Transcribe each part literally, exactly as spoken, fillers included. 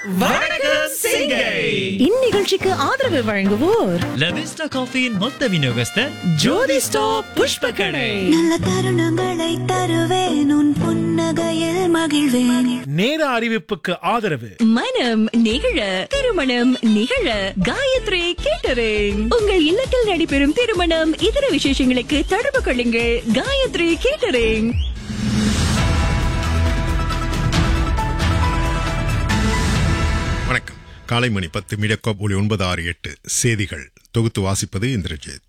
வணக்கம் சிங்கை. இந்நிகழ்ச்சிக்கு ஆதரவு வழங்குவோர் லவிஸ்டா காஃபியின் மொத்த விநியோகஸ்தர் ஜோதி ஸ்டாப் புஷ்ப கடை. நல்ல தருணங்களை தருவேன், உன் புன்னகையில் மகிழ்வேன். நேர அறிவிப்புக்கு ஆதரவு மனம் நிகழ திருமணம் நிகழ காயத்ரி கேட்டரிங். உங்கள் இல்லத்தில் நடைபெறும் திருமணம் இதர விசேஷங்களுக்கு தொடர்பு கொள்ளுங்கள் காயத்ரி கேட்டரிங். வணக்கம். காலை மணி பத்து மீடியாகாப் ஒளி ஒன்பது ஆறு எட்டு செய்திகள் தொகுத்து வாசிப்பது இந்திரஜித்.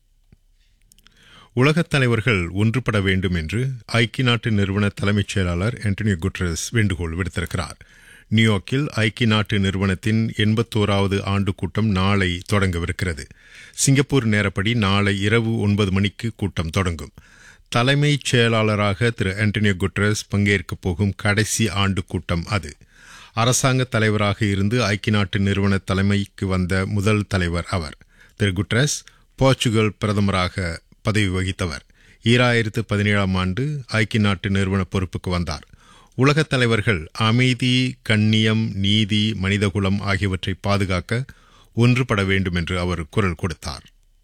உலகத் தலைவர்கள் ஒன்றுபட வேண்டும் என்று ஐக்கிய நாட்டு நிறுவன தலைமைச் செயலாளர் ஆண்டனியோ குட்டரஸ் வேண்டுகோள் விடுத்திருக்கிறார். நியூயார்க்கில் ஐக்கிய நாட்டு நிறுவனத்தின் எண்பத்தோராவது ஆண்டு கூட்டம் நாளை தொடங்கவிருக்கிறது. சிங்கப்பூர் நேரப்படி நாளை இரவு ஒன்பது மணிக்கு கூட்டம் தொடங்கும். தலைமைச் செயலாளராக திரு ஆண்டனியோ குட்டரஸ் பங்கேற்கப் போகும் கடைசி ஆண்டு கூட்டம் அது. அரசாங்க தலைவராக இருந்து ஐக்கிய நாட்டு நிறுவன தலைமைக்கு வந்த முதல் தலைவர் அவர். திரு குட்டரஸ் போர்ச்சுகல் பிரதமராக பதவி வகித்தவர். ஈராயிரத்து பதினேழாம் ஆண்டு ஐக்கிய நாட்டு நிறுவன பொறுப்புக்கு வந்தார். உலகத் தலைவர்கள் அமைதி, கண்ணியம், நீதி, மனிதகுலம் ஆகியவற்றை பாதுகாக்க ஒன்றுபட வேண்டும் என்று அவர் குரல் கொடுத்தார்.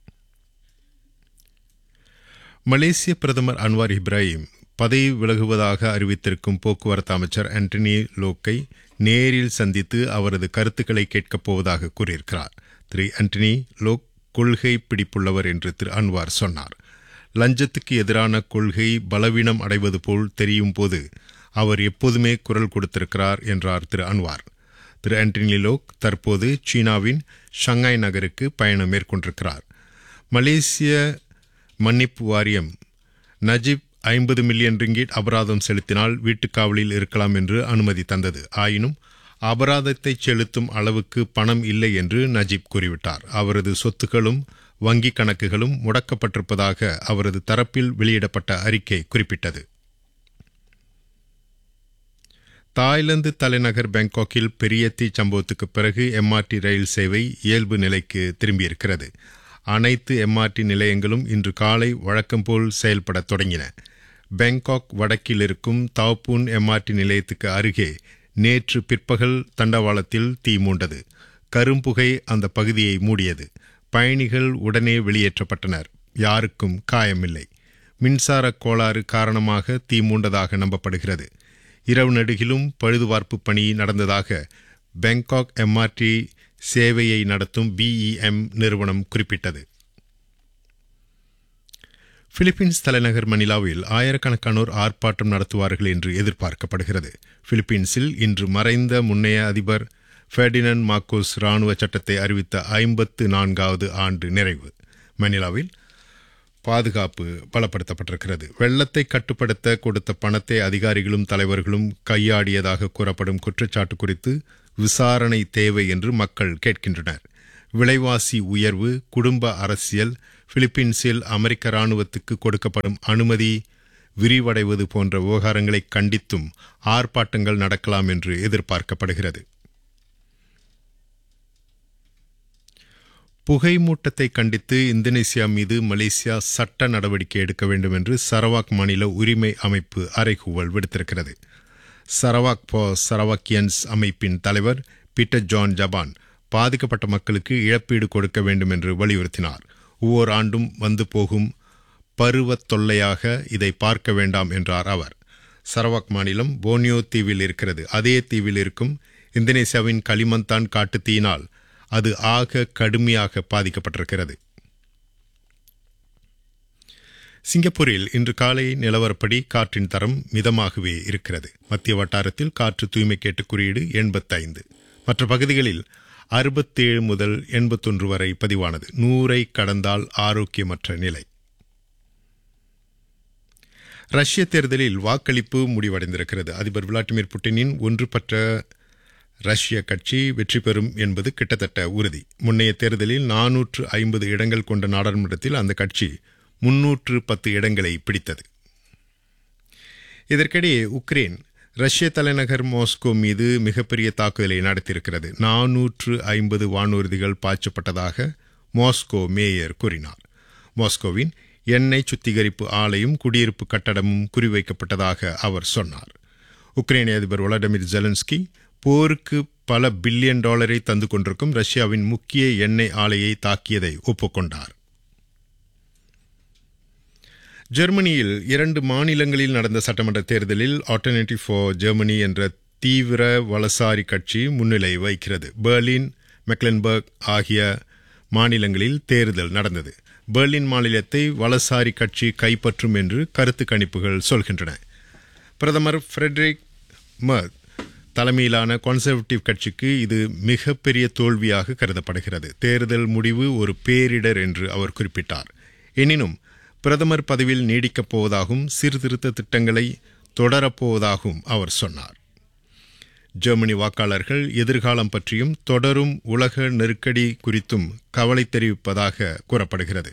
மலேசிய பிரதமர் அன்வார் இப்ராஹிம் பதவி விலகுவதாக அறிவித்திருக்கும் போக்குவரத்து அமைச்சர் ஆண்டனி லோக்கை நேரில் சந்தித்து அவரது கருத்துக்களை கேட்கப் போவதாக கூறியிருக்கிறார். திரு ஆண்டனி லோக் கொள்கை பிடிப்புள்ளவர் என்று திரு அன்வார் சொன்னார். லஞ்சத்துக்கு எதிரான கொள்கை பலவீனம் அடைவது போல் தெரியும் போது அவர் எப்போதுமே குரல் கொடுத்திருக்கிறார் என்றார் திரு அன்வார். திரு ஆண்டனி லோக் தற்போது சீனாவின் ஷங்காய் நகருக்கு பயணம் மேற்கொண்டிருக்கிறார். மலேசிய மன்னிப்பு வாரியம் நஜீப் ஐம்பது மில்லியன் ரிங்கிட் அபராதம் செலுத்தினால் வீட்டுக்காவலில் இருக்கலாம் என்று அனுமதி தந்தது. ஆயினும் அபராதத்தை செலுத்தும் அளவுக்கு பணம் இல்லை என்று நஜீப் கூறிவிட்டார். அவரது சொத்துக்களும் வங்கிக் கணக்குகளும் முடக்கப்பட்டிருப்பதாக அவரது தரப்பில் வெளியிடப்பட்ட அறிக்கை குறிப்பிட்டது. தாய்லாந்து தலைநகர் பாங்காக்கில் பெரிய தீ சம்பவத்துக்கு பிறகு எம்ஆர்டி ரயில் சேவை இயல்பு நிலைக்கு திரும்பியிருக்கிறது. அனைத்து எம்ஆர்டி நிலையங்களும் இன்று காலை வழக்கம் போல் செயல்பட தொடங்கின. பாங்காக் வடக்கில் இருக்கும் தாப்பூன் எம்ஆர்டி நிலையத்துக்கு அருகே நேற்று பிற்பகல் தண்டவாளத்தில் தீ மூண்டது. கரும்புகை அந்த பகுதியை மூடியது. பயணிகள் உடனே வெளியேற்றப்பட்டனர். யாருக்கும் காயமில்லை. மின்சார கோளாறு காரணமாக தீ மூண்டதாக நம்பப்படுகிறது. இரவு நடுகிலும் பழுதுபார்ப்பு பணி நடந்ததாக பாங்காக் எம்ஆர்டி சேவையை நடத்தும் பிஇஎம் நிறுவனம் குறிப்பிட்டது. பிலிப்பீன்ஸ் தலைநகர் மணிலாவில் ஆயிரக்கணக்கானோர் ஆர்ப்பாட்டம் நடத்துவார்கள் என்று எதிர்பார்க்கப்படுகிறது. பிலிப்பீன்ஸில் இன்று மறைந்த முன்னைய அதிபர் ஃபெர்டினண்ட் மார்கோஸ் ராணுவ சட்டத்தை அறிவித்த ஐம்பத்து நான்காவது ஆண்டு நிறைவு. மணிலாவில் பாதுகாப்பு பலப்படுத்தப்பட்டிருக்கிறது. வெள்ளத்தை கட்டுப்படுத்த கொடுத்த பணத்தை அதிகாரிகளும் தலைவர்களும் கையாடியதாக கூறப்படும் குற்றச்சாட்டு குறித்து விசாரணை தேவை என்று மக்கள் கேட்கின்றனர். விலைவாசி உயர்வு, குடும்ப அரசியல், பிலிப்பீன்ஸில் அமெரிக்க ராணுவத்துக்கு கொடுக்கப்படும் அனுமதி விரிவடைவது போன்ற விவகாரங்களை கண்டித்தும் ஆர்ப்பாட்டங்கள் நடக்கலாம் என்று எதிர்பார்க்கப்படுகிறது. புகைமூட்டத்தை கண்டித்து இந்தோனேசியா மீது மலேசியா சட்ட நடவடிக்கை எடுக்க வேண்டும் என்று சரவாக் மாநில உரிமை அமைப்பு அறைகூவல் விடுத்திருக்கிறது. சரவாக் ஃபார் சரவாக்கியன்ஸ் அமைப்பின் தலைவர் பீட்டர் ஜான் ஜபான் பாதிக்கப்பட்ட மக்களுக்கு இழப்பீடு கொடுக்க வேண்டும் என்று வலியுறுத்தினார். ஒவ்வொரு ஆண்டும் வந்து போகும் பருவத் தொல்லையாக இதை பார்க்க வேண்டாம் என்றார் அவர். சரவாக் மாநிலம் போர்னியோ தீவில் இருக்கிறது. அதே தீவில் இருக்கும் இந்தோனேசியாவின் களிமந்தான் காட்டு தீயினால் அது ஆக கடுமையாக பாதிக்கப்பட்டிருக்கிறது. சிங்கப்பூரில் இன்று காலை நிலவரப்படி காற்றின் தரம் மிதமாகவே இருக்கிறது. மத்திய வட்டாரத்தில் காற்று தூய்மை கேட்டு குறியீடு எண்பத்தைந்து, மற்ற பகுதிகளில் அறுபத்தேழு முதல் எண்பத்தொன்று வரை பதிவானது. நூறை கடந்தால் ஆரோக்கியமற்ற நிலை. ரஷ்ய தேர்தலில் வாக்களிப்பு முடிவடைந்திருக்கிறது. அதிபர் விளாடிமிர் புட்டினின் ஒன்றுபட்ட ரஷ்ய கட்சி வெற்றி பெறும் என்பது கிட்டத்தட்ட உறுதி. முன்னைய தேர்தலில் நானூற்று ஐம்பது இடங்கள் கொண்ட நாடாளுமன்றத்தில் அந்த கட்சி முன்னூற்று பத்து இடங்களை பிடித்தது. இதற்கிடையே உக்ரைன் ரஷ்ய தலைநகர் மாஸ்கோ மீது மிகப்பெரிய தாக்குதலை நடத்தியிருக்கிறது. நானூற்று ஐம்பது வானூர்திகள் பாய்ச்சப்பட்டதாக மாஸ்கோ மேயர் கூறினார். மாஸ்கோவின் எண்ணெய் சுத்திகரிப்பு ஆலையும் குடியிருப்பு கட்டடமும் குறிவைக்கப்பட்டதாக அவர் சொன்னார். உக்ரைனிய அதிபர் விளாடிமிர் ஜெலன்ஸ்கி போருக்கு பல பில்லியன் டாலரை தந்து கொண்டிருக்கும் ரஷ்யாவின் முக்கிய எண்ணெய் ஆலையை தாக்கியதை ஒப்புக்கொண்டார். ஜெர்மனியில் இரண்டு மாநிலங்களில் நடந்த சட்டமன்ற தேர்தலில் ஆல்டர்னேட்டிவ் ஃபார் ஜெர்மனி என்ற தீவிர வலசாரி கட்சி முன்னிலை வகிக்கிறது. பெர்லின், மெக்லன்பர்க் ஆகிய மாநிலங்களில் தேர்தல் நடந்தது. பெர்லின் மாநிலத்தை வலசாரி கட்சி கைப்பற்றும் என்று கருத்து கணிப்புகள் சொல்கின்றன. பிரதமர் ஃபிரெட்ரிக் மெர்ஸ் தலைமையிலான கன்சர்வேட்டிவ் கட்சிக்கு இது மிகப்பெரிய தோல்வியாக கருதப்படுகிறது. தேர்தல் முடிவு ஒரு பேரிடர் என்று அவர் குறிப்பிட்டார். எனினும் பிரதமர் பதவியில் நீடிக்கப் போவதாகவும் சீர்திருத்த திட்டங்களை தொடரப்போவதாகவும் அவர் சொன்னார். ஜெர்மனி வாக்காளர்கள் எதிர்காலம் பற்றியும் தொடரும் உலக நெருக்கடி குறித்தும் கவலை தெரிவிப்பதாக கூறப்படுகிறது.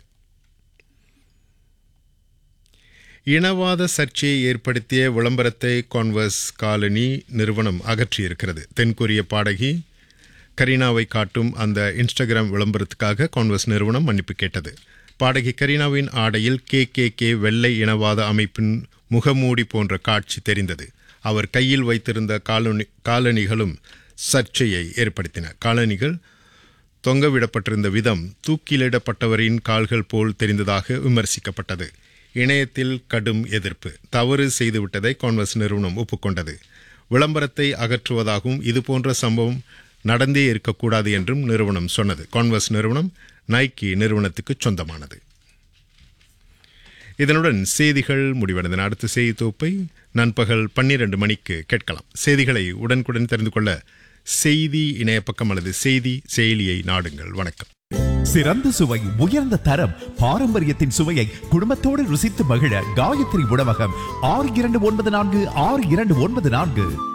இனவாத சர்ச்சையை ஏற்படுத்திய விளம்பரத்தை கான்வர்ஸ் காலனி நிறுவனம் அகற்றியிருக்கிறது. தென்கொரிய பாடகி கரீனாவை காட்டும் அந்த இன்ஸ்டாகிராம் விளம்பரத்துக்காக கான்வர்ஸ் நிறுவனம் மன்னிப்பு கேட்டது. பாடகி கரீனாவின் ஆடையில் கே கே கே வெள்ளை இனவாத அமைப்பின் முகமூடி போன்ற காட்சி தெரிந்தது. அவர் கையில் வைத்திருந்த காலனி காலணிகளும் சர்ச்சையை ஏற்படுத்தின. காலணிகள் தொங்கவிடப்பட்டிருந்த விதம் தூக்கிலிடப்பட்டவரின் கால்கள் போல் தெரிந்ததாக விமர்சிக்கப்பட்டது. இணையத்தில் கடும் எதிர்ப்பு. தவறு செய்துவிட்டதை கான்வர்ஸ் நிறுவனம் ஒப்புக்கொண்டது. விளம்பரத்தை அகற்றுவதாகவும் இதுபோன்ற சம்பவம் நடந்தே இருக்கக்கூடாது என்றும் நிறுவனம் சொன்னது. கான்வர்ஸ் நிறுவனம் நைக்கி நிறுவனத்துக்கு சொந்தமானது. இதனுடன் செய்திகள் முடிவடைந்தன. அடுத்த செய்தி தொகுப்பை நண்பகல் பன்னிரண்டு மணிக்கு கேட்கலாம். செய்திகளை உடனுக்குடன் தெரிந்து கொள்ள செய்தி இணைய பக்கம் அல்லது செய்தி செயலியை நாடுங்கள். வணக்கம். சிறந்த சுவை, உயர்ந்த தரம், பாரம்பரியத்தின் சுவையை குடும்பத்தோடு ருசித்து மகிழ காயத்ரி உணவகம் ஆறு இரண்டு ஒன்பது நான்கு ஆறு இரண்டு ஒன்பது நான்கு.